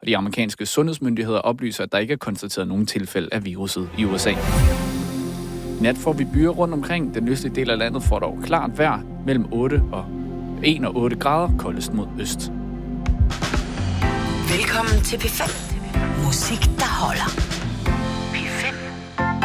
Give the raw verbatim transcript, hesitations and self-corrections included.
Og de amerikanske sundhedsmyndigheder oplyser, at der ikke er konstateret nogen tilfælde af viruset i U S A. I nat får vi byer rundt omkring. Den østlige del af landet får dog klart vejr mellem otte og en og otte grader, koldest mod øst. Velkommen til P fem. Musik, der holder.